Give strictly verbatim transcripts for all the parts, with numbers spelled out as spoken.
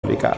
Católica.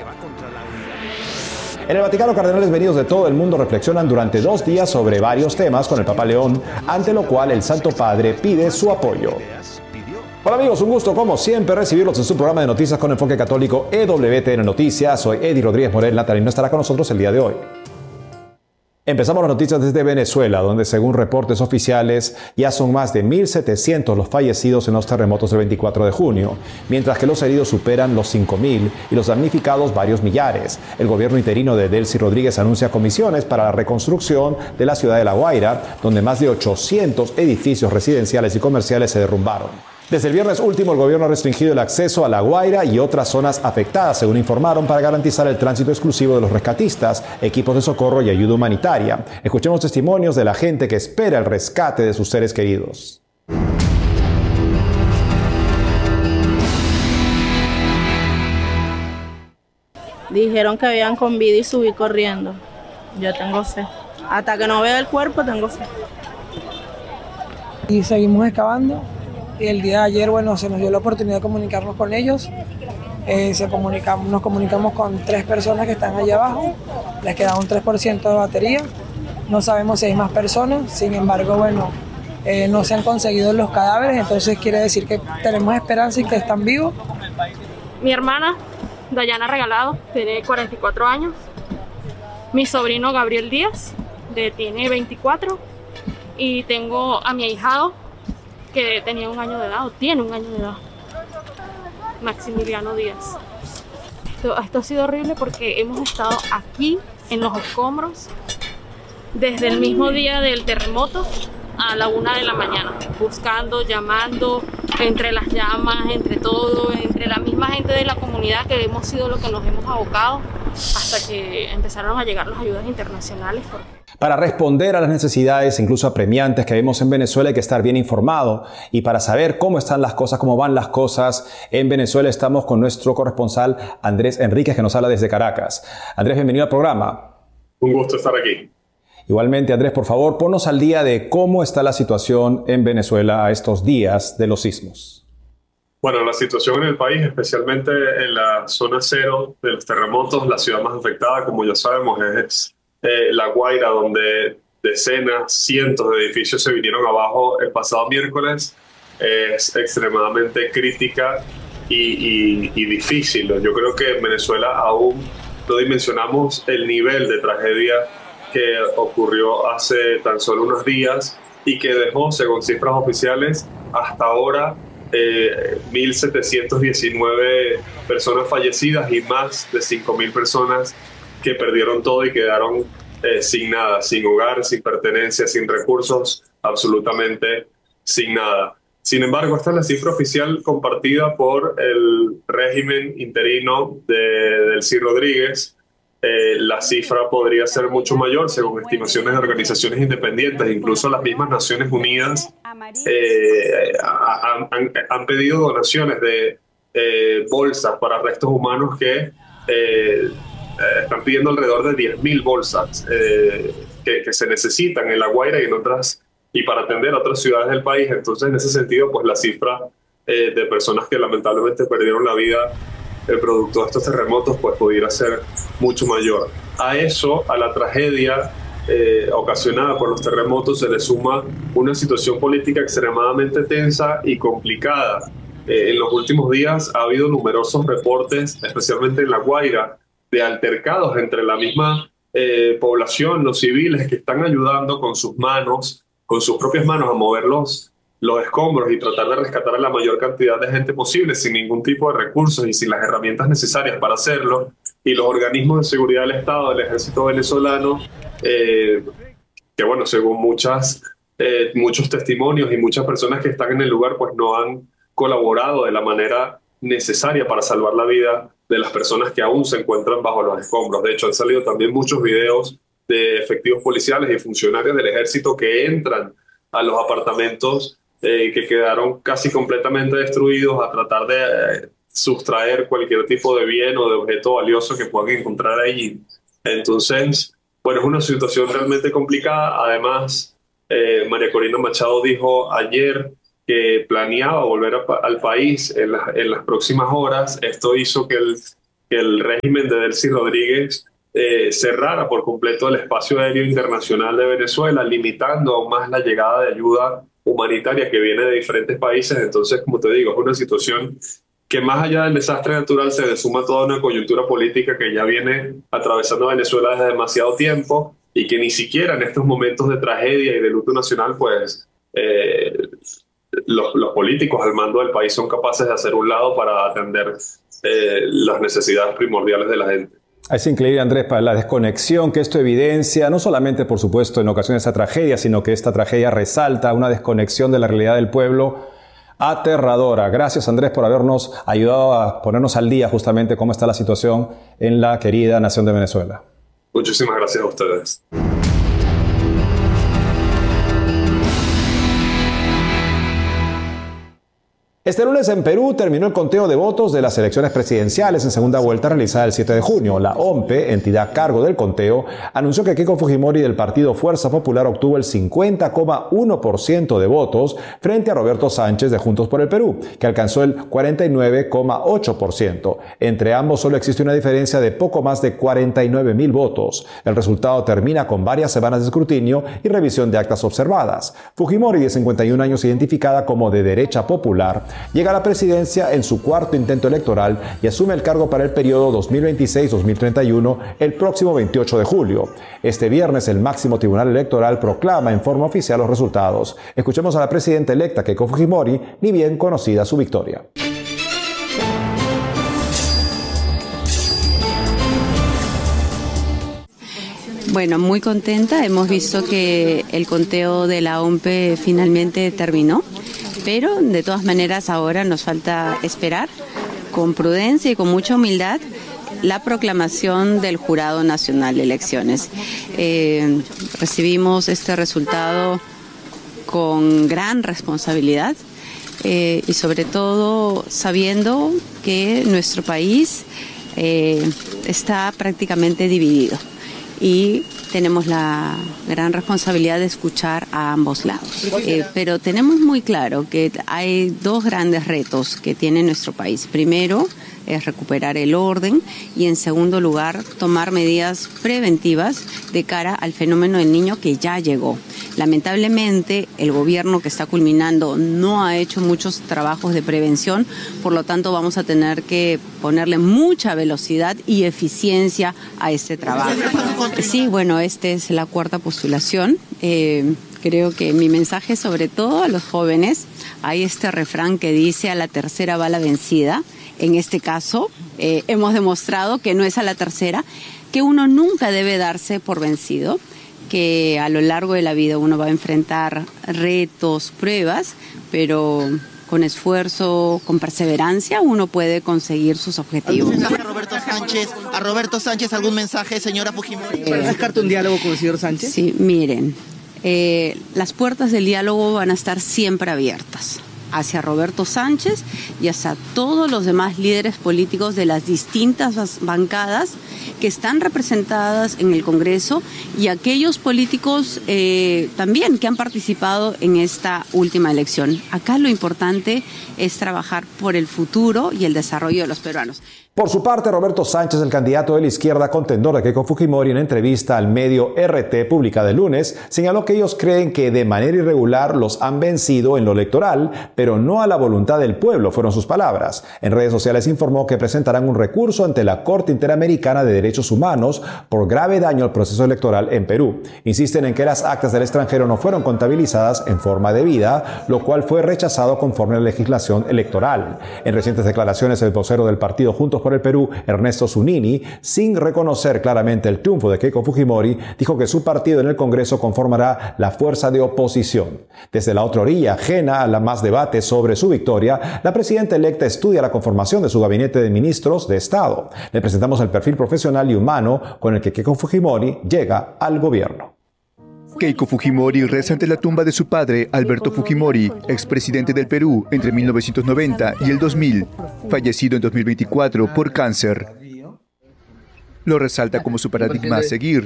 En el Vaticano, cardenales venidos de todo el mundo reflexionan durante dos días sobre varios temas con el Papa León, ante lo cual el Santo Padre pide su apoyo. Hola amigos, un gusto como siempre recibirlos en su programa de noticias con enfoque católico E W T N Noticias. Soy Eddie Rodríguez Morel. Natalie no estará con nosotros el día de hoy. Empezamos las noticias desde Venezuela, donde según reportes oficiales ya son más de mil setecientos los fallecidos en los terremotos del veinticuatro de junio, mientras que los heridos superan los cinco mil y los damnificados varios millares. El gobierno interino de Delcy Rodríguez anuncia comisiones para la reconstrucción de la ciudad de La Guaira, donde más de ochocientos edificios residenciales y comerciales se derrumbaron. Desde el viernes último, el gobierno ha restringido el acceso a La Guaira y otras zonas afectadas, según informaron, para garantizar el tránsito exclusivo de los rescatistas, equipos de socorro y ayuda humanitaria. Escuchemos testimonios de la gente que espera el rescate de sus seres queridos. Dijeron que habían con vida y subí corriendo. Yo tengo fe. Hasta que no vea el cuerpo, tengo fe. Y seguimos excavando. Y el día de ayer, bueno, se nos dio la oportunidad de comunicarnos con ellos. Eh, se comunicamos, nos comunicamos con tres personas que están allá abajo. Les queda un tres por ciento de batería. No sabemos si hay más personas. Sin embargo, bueno, eh, no se han conseguido los cadáveres. Entonces quiere decir que tenemos esperanza y que están vivos. Mi hermana, Dayana Regalado, tiene cuarenta y cuatro años. Mi sobrino Gabriel Díaz, de, tiene veinticuatro. Y tengo a mi ahijado, que tenía un año de edad, o tiene un año de edad, Maximiliano Díaz. Esto, esto ha sido horrible porque hemos estado aquí en los escombros desde el mismo día del terremoto a la una de la mañana, buscando, llamando, entre las llamas, entre todo, entre la misma gente de la comunidad que hemos sido lo que nos hemos abocado hasta que empezaron a llegar las ayudas internacionales. Para responder a las necesidades, incluso apremiantes que vemos en Venezuela, hay que estar bien informado. Y para saber cómo están las cosas, cómo van las cosas en Venezuela, estamos con nuestro corresponsal Andrés Enríquez, que nos habla desde Caracas. Andrés, bienvenido al programa. Un gusto estar aquí. Igualmente, Andrés, por favor, ponnos al día de cómo está la situación en Venezuela a estos días de los sismos. Bueno, la situación en el país, especialmente en la zona cero de los terremotos, la ciudad más afectada, como ya sabemos, es eh, La Guaira, donde decenas, cientos de edificios se vinieron abajo el pasado miércoles. Es extremadamente crítica y, y, y difícil. Yo creo que en Venezuela aún no dimensionamos el nivel de tragedia que ocurrió hace tan solo unos días y que dejó, según cifras oficiales, hasta ahora eh, mil setecientas diecinueve personas fallecidas y más de cinco mil personas que perdieron todo y quedaron eh, sin nada, sin hogar, sin pertenencia, sin recursos, absolutamente sin nada. Sin embargo, esta es la cifra oficial compartida por el régimen interino de Delcy Rodríguez. Eh, la cifra podría ser mucho mayor según estimaciones de organizaciones independientes. Incluso las mismas Naciones Unidas eh, han, han, han pedido donaciones de eh, bolsas para restos humanos que eh, están pidiendo alrededor de diez mil bolsas eh, que, que se necesitan en La Guaira y en otras, y para atender a otras ciudades del país. Entonces, en ese sentido, pues la cifra eh, de personas que lamentablemente perdieron la vida el producto de estos terremotos pues pudiera ser mucho mayor. A eso, a la tragedia eh, ocasionada por los terremotos, se le suma una situación política extremadamente tensa y complicada. Eh, en los últimos días ha habido numerosos reportes, especialmente en La Guaira, de altercados entre la misma eh, población, los civiles que están ayudando con sus manos, con sus propias manos a mover los los escombros y tratar de rescatar a la mayor cantidad de gente posible sin ningún tipo de recursos y sin las herramientas necesarias para hacerlo. Y los organismos de seguridad del Estado, del ejército venezolano, eh, que bueno, según muchas, eh, muchos testimonios y muchas personas que están en el lugar, pues no han colaborado de la manera necesaria para salvar la vida de las personas que aún se encuentran bajo los escombros. De hecho, han salido también muchos videos de efectivos policiales y funcionarios del ejército que entran a los apartamentos Eh, que quedaron casi completamente destruidos a tratar de eh, sustraer cualquier tipo de bien o de objeto valioso que puedan encontrar allí. Entonces, bueno, es una situación realmente complicada. Además, eh, María Corina Machado dijo ayer que planeaba volver a, al país en, la, en las próximas horas. Esto hizo que el, que el régimen de Delcy Rodríguez eh, cerrara por completo el espacio aéreo internacional de Venezuela, limitando aún más la llegada de ayuda humanitaria que viene de diferentes países. Entonces, como te digo, es una situación que más allá del desastre natural se le suma toda una coyuntura política que ya viene atravesando Venezuela desde demasiado tiempo y que ni siquiera en estos momentos de tragedia y de luto nacional, pues eh, los, los políticos al mando del país son capaces de hacer un lado para atender eh, las necesidades primordiales de la gente. Es increíble, Andrés, para la desconexión que esto evidencia, no solamente, por supuesto, en ocasiones esta tragedia, sino que esta tragedia resalta una desconexión de la realidad del pueblo aterradora. Gracias, Andrés, por habernos ayudado a ponernos al día justamente cómo está la situación en la querida nación de Venezuela. Muchísimas gracias a ustedes. Este lunes en Perú terminó el conteo de votos de las elecciones presidenciales en segunda vuelta realizada el siete de junio. La O M P E, entidad a cargo del conteo, anunció que Keiko Fujimori del partido Fuerza Popular obtuvo el cincuenta coma uno por ciento de votos frente a Roberto Sánchez de Juntos por el Perú, que alcanzó el cuarenta y nueve coma ocho por ciento. Entre ambos solo existe una diferencia de poco más de cuarenta y nueve mil votos. El resultado termina con varias semanas de escrutinio y revisión de actas observadas. Fujimori, de cincuenta y un años, identificada como de derecha popular, llega a la presidencia en su cuarto intento electoral y asume el cargo para el periodo dos mil veintiséis a dos mil treinta y uno el próximo veintiocho de julio. Este viernes el máximo tribunal electoral proclama en forma oficial los resultados. Escuchemos a la presidenta electa Keiko Fujimori, ni bien conocida su victoria. Bueno, muy contenta. Hemos visto que el conteo de la O M P E finalmente terminó, pero de todas maneras ahora nos falta esperar con prudencia y con mucha humildad la proclamación del Jurado Nacional de Elecciones. Eh, recibimos este resultado con gran responsabilidad eh, y sobre todo sabiendo que nuestro país eh, está prácticamente dividido. Y tenemos la gran responsabilidad de escuchar a ambos lados. Eh, pero tenemos muy claro que hay dos grandes retos que tiene nuestro país. Primero, es recuperar el orden y, en segundo lugar, tomar medidas preventivas de cara al fenómeno del Niño que ya llegó. Lamentablemente, el gobierno que está culminando no ha hecho muchos trabajos de prevención, por lo tanto vamos a tener que ponerle mucha velocidad y eficiencia a este trabajo. Sí, bueno, esta es la cuarta postulación. Eh, creo que mi mensaje, sobre todo a los jóvenes, hay este refrán que dice: a la tercera va la vencida. En este caso, eh, hemos demostrado que no es a la tercera, que uno nunca debe darse por vencido, que a lo largo de la vida uno va a enfrentar retos, pruebas, pero con esfuerzo, con perseverancia, uno puede conseguir sus objetivos. ¿Algún mensaje a Roberto Sánchez? ¿A Roberto Sánchez algún mensaje, señora Fujimori? ¿Para descartar un diálogo con el señor Sánchez? Sí, miren, eh, las puertas del diálogo van a estar siempre abiertas hacia Roberto Sánchez y hacia todos los demás líderes políticos de las distintas bancadas que están representadas en el Congreso y aquellos políticos eh, también que han participado en esta última elección. Acá lo importante es trabajar por el futuro y el desarrollo de los peruanos. Por su parte, Roberto Sánchez, el candidato de la izquierda contendor de Keiko Fujimori, en entrevista al medio R T publicada el lunes, señaló que ellos creen que de manera irregular los han vencido en lo electoral, pero no a la voluntad del pueblo, fueron sus palabras. En redes sociales informó que presentarán un recurso ante la Corte Interamericana de Derechos Humanos por grave daño al proceso electoral en Perú. Insisten en que las actas del extranjero no fueron contabilizadas en forma debida, lo cual fue rechazado conforme a la legislación electoral. En recientes declaraciones, el vocero del partido Juntos por el Perú, Ernesto Zunini, sin reconocer claramente el triunfo de Keiko Fujimori, dijo que su partido en el Congreso conformará la fuerza de oposición. Desde la otra orilla, ajena a la más debate sobre su victoria, la presidenta electa estudia la conformación de su gabinete de ministros de Estado. Le presentamos el perfil profesional y humano con el que Keiko Fujimori llega al gobierno. Keiko Fujimori reza ante la tumba de su padre, Alberto Fujimori, expresidente del Perú entre mil novecientos noventa y el dos mil, fallecido en dos mil veinticuatro por cáncer. Lo resalta como su paradigma a seguir.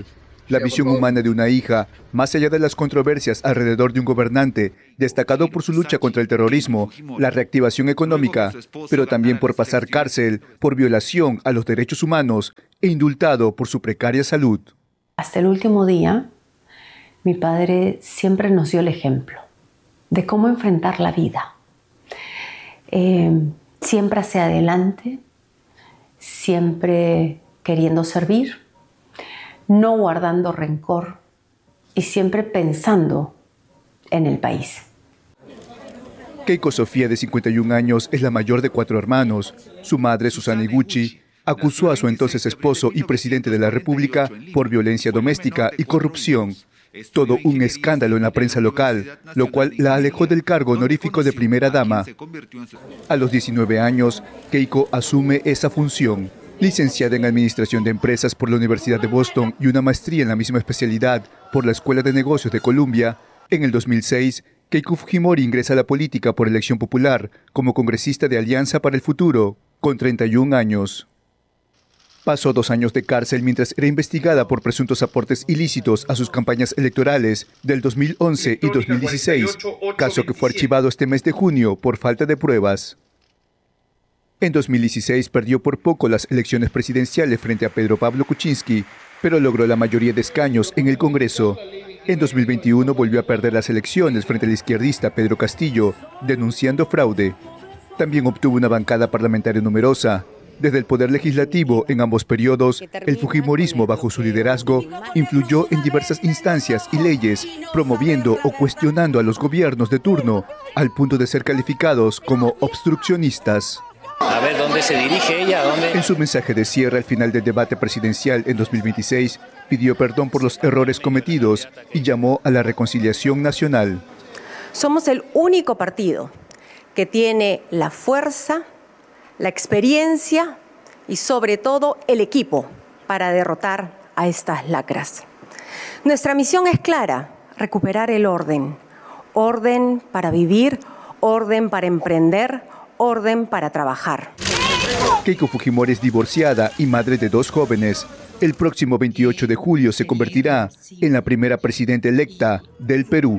la visión humana de una hija, más allá de las controversias alrededor de un gobernante, destacado por su lucha contra el terrorismo, la reactivación económica, pero también por pasar cárcel, por violación a los derechos humanos e indultado por su precaria salud. Hasta el último día, mi padre siempre nos dio el ejemplo de cómo enfrentar la vida. Eh, siempre hacia adelante, siempre queriendo servir, no guardando rencor y siempre pensando en el país. Keiko Sofía, de cincuenta y un años, es la mayor de cuatro hermanos. Su madre, Susana Iguchi, acusó a su entonces esposo y presidente de la República por violencia doméstica y corrupción. Todo un escándalo en la prensa local, lo cual la alejó del cargo honorífico de primera dama. A los diecinueve años, Keiko asume esa función. Licenciada en Administración de Empresas por la Universidad de Boston y una maestría en la misma especialidad por la Escuela de Negocios de Columbia, en el dos mil seis, Keiko Fujimori ingresa a la política por elección popular como congresista de Alianza para el Futuro, con treinta y un años. Pasó dos años de cárcel mientras era investigada por presuntos aportes ilícitos a sus campañas electorales del dos mil once y dos mil dieciséis, caso que fue archivado este mes de junio por falta de pruebas. En dos mil dieciséis perdió por poco las elecciones presidenciales frente a Pedro Pablo Kuczynski, pero logró la mayoría de escaños en el Congreso. En dos mil veintiuno volvió a perder las elecciones frente al izquierdista Pedro Castillo, denunciando fraude. También obtuvo una bancada parlamentaria numerosa. Desde el Poder Legislativo, en ambos periodos, el fujimorismo bajo su liderazgo influyó en diversas instancias y leyes, promoviendo o cuestionando a los gobiernos de turno, al punto de ser calificados como obstruccionistas. A ver, ¿dónde se dirige ella? ¿Dónde? En su mensaje de cierre al final del debate presidencial en dos mil veintiséis, pidió perdón por los errores cometidos y llamó a la reconciliación nacional. Somos el único partido que tiene la fuerza, la experiencia y sobre todo el equipo para derrotar a estas lacras. Nuestra misión es clara: recuperar el orden. Orden para vivir, orden para emprender, orden para trabajar. Keiko Fujimori es divorciada y madre de dos jóvenes. El próximo veintiocho de julio se convertirá en la primera presidenta electa del Perú.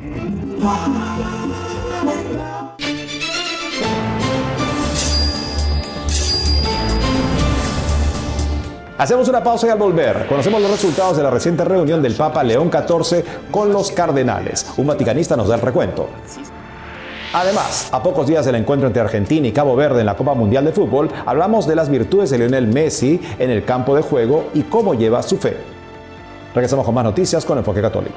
Hacemos una pausa y al volver conocemos los resultados de la reciente reunión del Papa León catorce con los cardenales. Un vaticanista nos da el recuento. Además, a pocos días del encuentro entre Argentina y Cabo Verde en la Copa Mundial de Fútbol, hablamos de las virtudes de Lionel Messi en el campo de juego y cómo lleva su fe. Regresamos con más noticias con Enfoque Católico.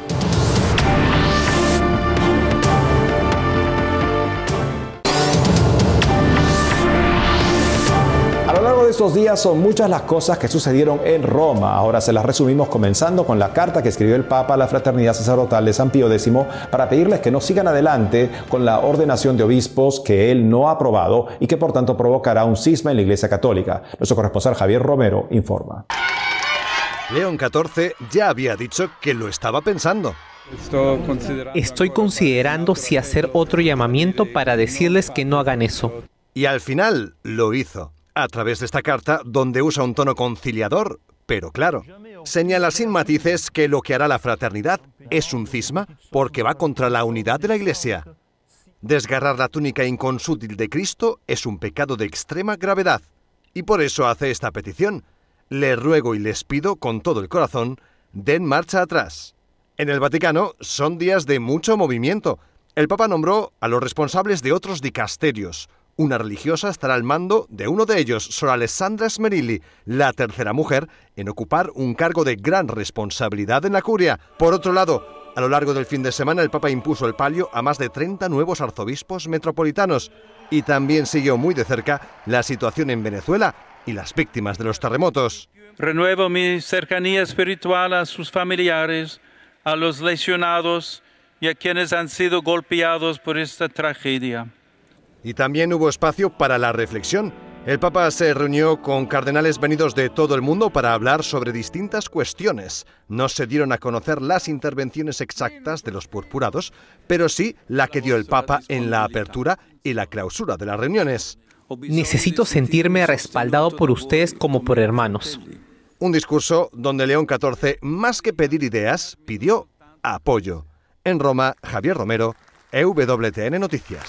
A lo largo de estos días son muchas las cosas que sucedieron en Roma. Ahora se las resumimos comenzando con la carta que escribió el Papa a la Fraternidad Sacerdotal de San Pío décimo para pedirles que no sigan adelante con la ordenación de obispos que él no ha aprobado y que por tanto provocará un cisma en la Iglesia Católica. Nuestro corresponsal Javier Romero informa. León catorce ya había dicho que lo estaba pensando. Estoy considerando si hacer otro llamamiento para decirles que no hagan eso. Y al final lo hizo, a través de esta carta donde usa un tono conciliador, pero claro. Señala sin matices que lo que hará la fraternidad es un cisma porque va contra la unidad de la Iglesia. Desgarrar la túnica inconsútil de Cristo es un pecado de extrema gravedad y por eso hace esta petición. Les ruego y les pido con todo el corazón, den marcha atrás. En el Vaticano son días de mucho movimiento. El Papa nombró a los responsables de otros dicasterios. Una religiosa estará al mando de uno de ellos, Sor Alessandra Smerilli, la tercera mujer en ocupar un cargo de gran responsabilidad en la curia. Por otro lado, a lo largo del fin de semana el Papa impuso el palio a más de treinta nuevos arzobispos metropolitanos y también siguió muy de cerca la situación en Venezuela y las víctimas de los terremotos. Renuevo mi cercanía espiritual a sus familiares, a los lesionados y a quienes han sido golpeados por esta tragedia. Y también hubo espacio para la reflexión. El Papa se reunió con cardenales venidos de todo el mundo para hablar sobre distintas cuestiones. No se dieron a conocer las intervenciones exactas de los purpurados, pero sí la que dio el Papa en la apertura y la clausura de las reuniones. Necesito sentirme respaldado por ustedes como por hermanos. Un discurso donde León catorce, más que pedir ideas, pidió apoyo. En Roma, Javier Romero, E W T N Noticias.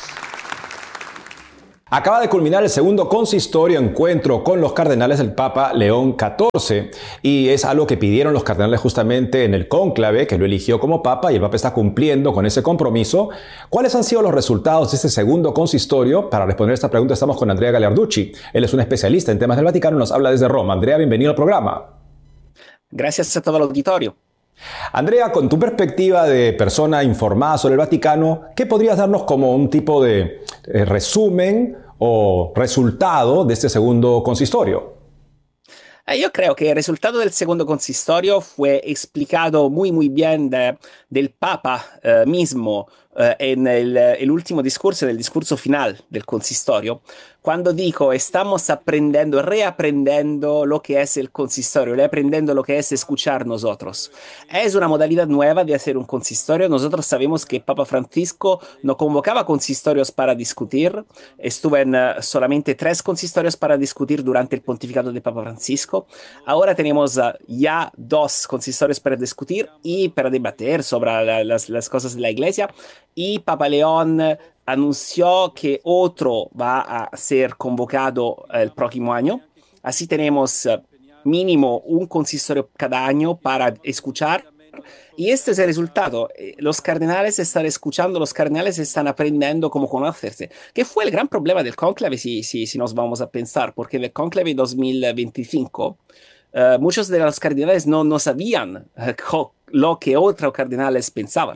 Acaba de culminar el segundo consistorio encuentro con los cardenales del Papa León catorce y es algo que pidieron los cardenales justamente en el cónclave que lo eligió como Papa y el Papa está cumpliendo con ese compromiso. ¿Cuáles han sido los resultados de este segundo consistorio? Para responder esta pregunta estamos con Andrea Gagliarducci. Él es un especialista en temas del Vaticano y nos habla desde Roma. Andrea, bienvenido al programa. Gracias a todo el auditorio. Andrea, con tu perspectiva de persona informada sobre el Vaticano, ¿qué podrías darnos como un tipo de eh, resumen o resultado de este segundo consistorio? Eh, yo creo que el resultado del segundo consistorio fue explicado muy muy bien de, del Papa eh, mismo eh, en el, el último discurso, en el discurso final del consistorio, cuando dijo estamos aprendiendo, reaprendiendo lo que es el consistorio, reaprendiendo lo que es escuchar nosotros. Es una modalidad nueva de hacer un consistorio. Nosotros sabemos que Papa Francisco no convocaba consistorios para discutir. Estuvo en uh, solamente tres consistorios para discutir durante el pontificado de Papa Francisco. Ahora tenemos uh, ya dos consistorios para discutir y para debatir sobre la, las, las cosas de la Iglesia. Y Papa León uh, anunció que otro va a ser convocado el próximo año. Así tenemos uh, mínimo un consistorio cada año para escuchar. Y este es el resultado. Los cardenales están escuchando, los cardenales están aprendiendo cómo conocerse, que fue el gran problema del cónclave, si, si, si nos vamos a pensar, porque en el cónclave dos mil veinticinco uh, muchos de los cardenales no, no sabían uh, lo que otros cardenales pensaban.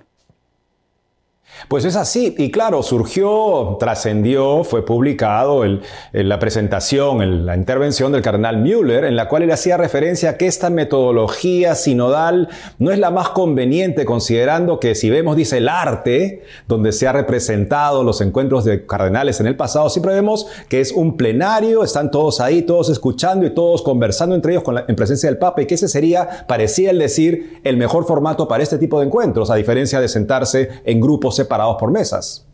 Pues es así, y claro, surgió, trascendió, fue publicado el, el, la presentación, el, la intervención del cardenal Müller, en la cual él hacía referencia a que esta metodología sinodal no es la más conveniente, considerando que si vemos, dice, el arte, donde se ha representado los encuentros de cardenales en el pasado, siempre vemos que es un plenario, están todos ahí, todos escuchando y todos conversando entre ellos con la, en presencia del Papa, y que ese sería, parecía el decir, el mejor formato para este tipo de encuentros, a diferencia de sentarse en grupos separados por mesas.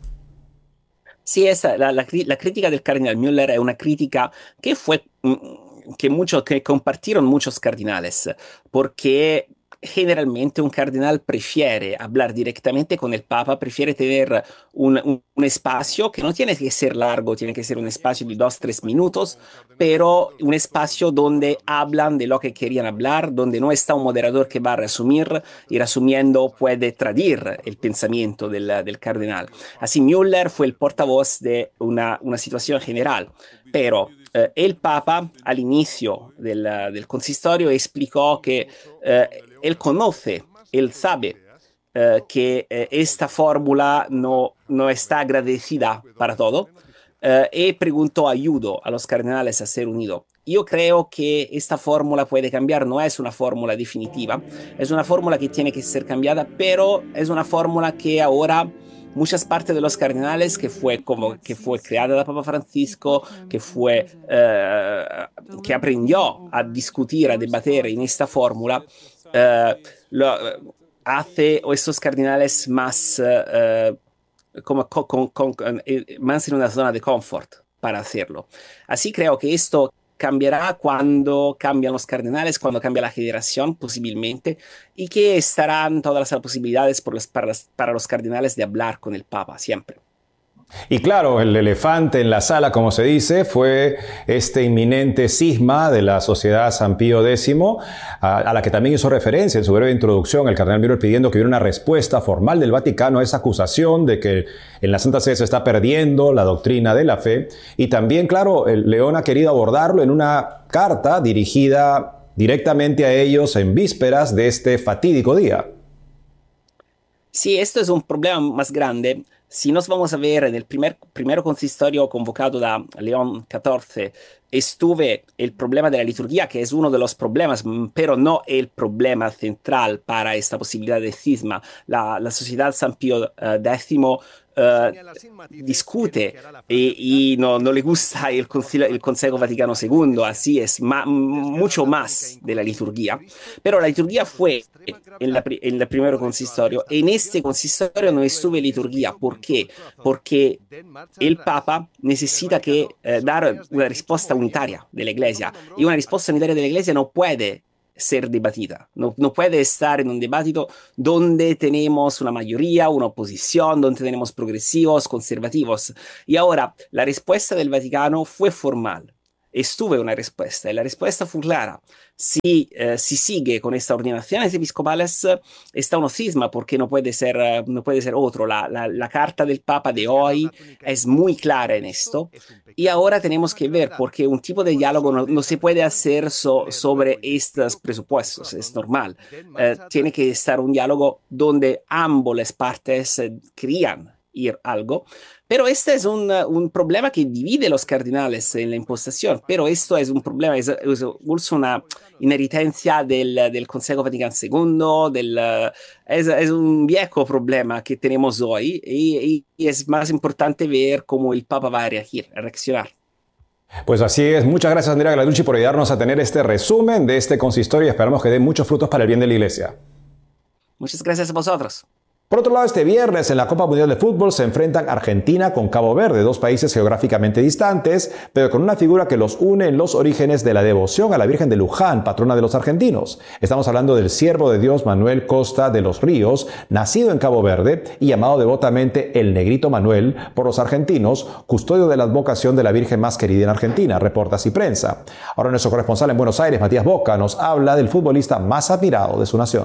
Sí, esa, la, la, la crítica del cardenal Müller es una crítica que fue que, mucho, que compartieron muchos cardenales, porque generalmente un cardenal prefiere hablar directamente con el Papa, prefiere tener un, un, un espacio que no tiene que ser largo, tiene que ser un espacio de dos, tres minutos, pero un espacio donde hablan de lo que querían hablar, donde no está un moderador que va a resumir y resumiendo puede tradir el pensamiento del, del cardenal. Así Müller fue el portavoz de una, una situación general, pero eh, el Papa al inicio del, del consistorio explicó que eh, él conoce, él sabe eh, que eh, esta fórmula no, no está agradecida para todo eh, y preguntó ayuda a los cardenales a ser unidos. Yo creo que esta fórmula puede cambiar, no es una fórmula definitiva, es una fórmula que tiene que ser cambiada, pero es una fórmula que ahora muchas partes de los cardenales que fue como que fue creada por Papa Francisco, que fue eh, que aprendió a discutir, a debatir en esta fórmula, eh, lo, hace a estos cardenales más eh, como con, con, con, más en una zona de confort para hacerlo. Así creo que esto cambiará cuando cambian los cardenales, cuando cambia la generación posiblemente, y que estarán todas las posibilidades por los, para, las, para los cardenales de hablar con el Papa siempre. Y claro, el elefante en la sala, como se dice, fue este inminente cisma de la Sociedad San Pío X, a, a la que también hizo referencia en su breve introducción el cardenal Müller, pidiendo que hubiera una respuesta formal del Vaticano a esa acusación de que en la Santa Sede se está perdiendo la doctrina de la fe. Y también, claro, el León ha querido abordarlo en una carta dirigida directamente a ellos en vísperas de este fatídico día. Sí, esto es un problema más grande. Si nos vamos a ver en el primer, primer consistorio convocado da León catorce, estuve el problema de la liturgia, que es uno de los problemas, pero no el problema central para esta posibilidad de cisma. La, la Sociedad San Pío X Uh, discute y, y no, no le gusta el, concilio, el Consejo Vaticano segundo, así es, ma, mucho más de la liturgia. Pero la liturgia fue en, la, en el primer consistorio. En este consistorio no estuvo liturgia. ¿Por qué? Porque el Papa necesita que, eh, dar una respuesta unitaria de la Iglesia, y una respuesta unitaria de la Iglesia no puede ser debatida, no, no puede estar en un debate donde tenemos una mayoría, una oposición, donde tenemos progresivos, conservativos. Y ahora, la respuesta del Vaticano fue formal. Estuve una respuesta y la respuesta fue clara. Si, eh, si sigue con estas ordenaciones episcopales, está un cisma porque no puede ser, uh, no puede ser otro. La, la, la carta del Papa de hoy es muy clara en esto. Y ahora tenemos que ver, porque un tipo de diálogo no, no se puede hacer so, sobre estos presupuestos, es normal. Eh, tiene que estar un diálogo donde ambas las partes eh, querían ir algo. Pero este es un, un problema que divide los cardinales en la impostación, pero esto es un problema, es, es una inherencia del, del Consejo Vaticano segundo, del, es, es un viejo problema que tenemos hoy y, y es más importante ver cómo el Papa va a reagir, a reaccionar. Pues así es. Muchas gracias, Andrea Gladucci, por ayudarnos a tener este resumen de este consistorio y esperamos que dé muchos frutos para el bien de la Iglesia. Muchas gracias a vosotros. Por otro lado, este viernes en la Copa Mundial de Fútbol se enfrentan Argentina con Cabo Verde, dos países geográficamente distantes, pero con una figura que los une en los orígenes de la devoción a la Virgen de Luján, patrona de los argentinos. Estamos hablando del siervo de Dios Manuel Costa de los Ríos, nacido en Cabo Verde y llamado devotamente el Negrito Manuel por los argentinos, custodio de la advocación de la Virgen más querida en Argentina, reporta Así Prensa. Ahora nuestro corresponsal en Buenos Aires, Matías Boca, nos habla del futbolista más admirado de su nación.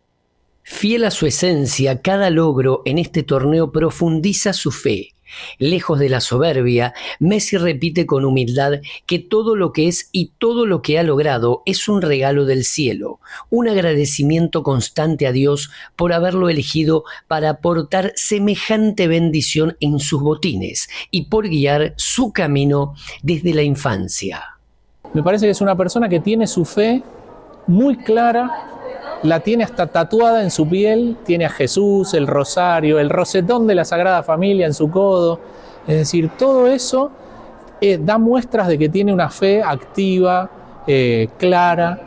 Fiel a su esencia, cada logro en este torneo profundiza su fe. Lejos de la soberbia, Messi repite con humildad que todo lo que es y todo lo que ha logrado es un regalo del cielo, un agradecimiento constante a Dios por haberlo elegido para aportar semejante bendición en sus botines y por guiar su camino desde la infancia. Me parece que es una persona que tiene su fe muy clara, la tiene hasta tatuada en su piel, tiene a Jesús, el rosario, el rosetón de la Sagrada Familia en su codo. Es decir, todo eso eh, da muestras de que tiene una fe activa, eh, clara,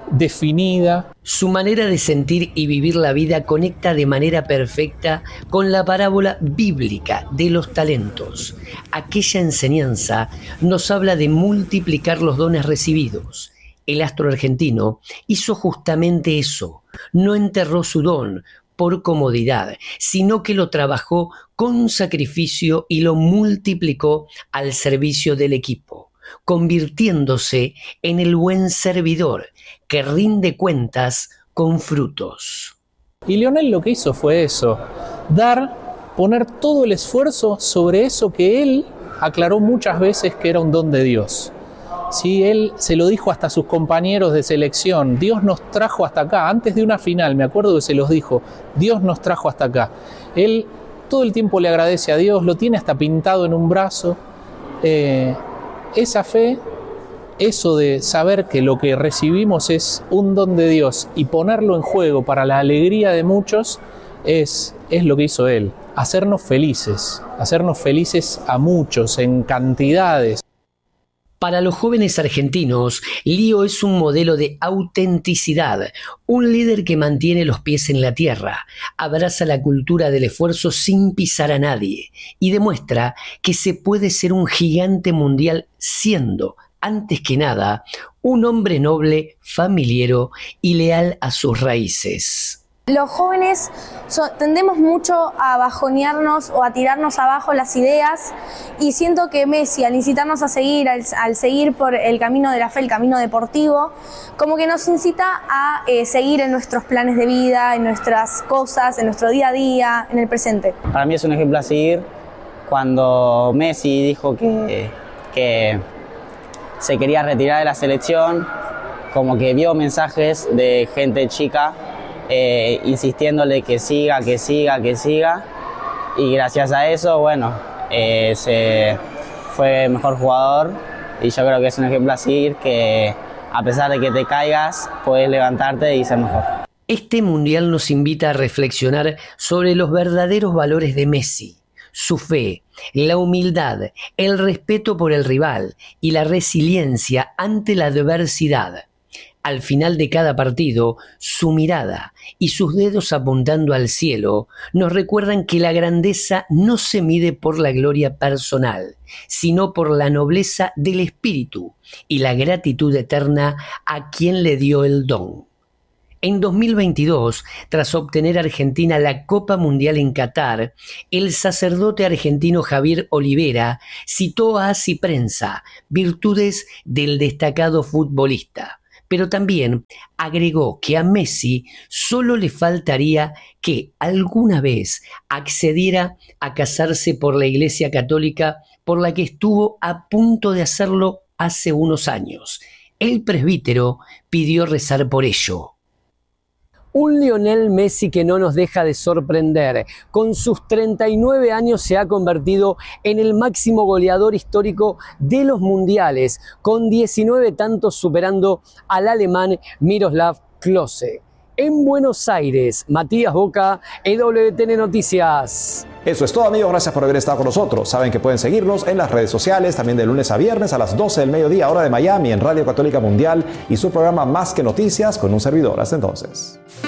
definida. Su manera de sentir y vivir la vida conecta de manera perfecta con la parábola bíblica de los talentos. Aquella enseñanza nos habla de multiplicar los dones recibidos. El astro argentino hizo justamente eso, no enterró su don por comodidad, sino que lo trabajó con sacrificio y lo multiplicó al servicio del equipo, convirtiéndose en el buen servidor que rinde cuentas con frutos. Y Lionel lo que hizo fue eso, dar, poner todo el esfuerzo sobre eso que él aclaró muchas veces que era un don de Dios. Sí, él se lo dijo hasta a sus compañeros de selección, Dios nos trajo hasta acá, antes de una final, me acuerdo que se los dijo, Dios nos trajo hasta acá. Él todo el tiempo le agradece a Dios, lo tiene hasta pintado en un brazo. Eh, esa fe, eso de saber que lo que recibimos es un don de Dios y ponerlo en juego para la alegría de muchos, es, es lo que hizo él, hacernos felices, hacernos felices a muchos, en cantidades. Para los jóvenes argentinos, Lío es un modelo de autenticidad, un líder que mantiene los pies en la tierra, abraza la cultura del esfuerzo sin pisar a nadie y demuestra que se puede ser un gigante mundial siendo, antes que nada, un hombre noble, familiero y leal a sus raíces. Los jóvenes so, tendemos mucho a bajonearnos o a tirarnos abajo las ideas y siento que Messi, al incitarnos a seguir, al, al seguir por el camino de la fe, el camino deportivo, como que nos incita a eh, seguir en nuestros planes de vida, en nuestras cosas, en nuestro día a día, en el presente. Para mí es un ejemplo a seguir cuando Messi dijo que, que se quería retirar de la selección, como que vio mensajes de gente chica Eh, insistiéndole que siga, que siga, que siga y gracias a eso, bueno, eh, se fue mejor jugador y yo creo que es un ejemplo a seguir que a pesar de que te caigas, puedes levantarte y ser mejor. Este mundial nos invita a reflexionar sobre los verdaderos valores de Messi, su fe, la humildad, el respeto por el rival y la resiliencia ante la adversidad. Al final de cada partido, su mirada y sus dedos apuntando al cielo nos recuerdan que la grandeza no se mide por la gloria personal, sino por la nobleza del espíritu y la gratitud eterna a quien le dio el don. En dos mil veintidós, tras obtener Argentina la Copa Mundial en Qatar, el sacerdote argentino Javier Olivera citó a Así Prensa virtudes del destacado futbolista, pero también agregó que a Messi solo le faltaría que alguna vez accediera a casarse por la Iglesia Católica, por la que estuvo a punto de hacerlo hace unos años. El presbítero pidió rezar por ello. Un Lionel Messi que no nos deja de sorprender. Con sus treinta y nueve años se ha convertido en el máximo goleador histórico de los mundiales, con diecinueve tantos superando al alemán Miroslav Klose. En Buenos Aires, Matías Boca, E W T N Noticias. Eso es todo, amigos. Gracias por haber estado con nosotros. Saben que pueden seguirnos en las redes sociales, también de lunes a viernes a las doce del mediodía, hora de Miami, en Radio Católica Mundial y su programa Más que Noticias con un servidor. Hasta entonces.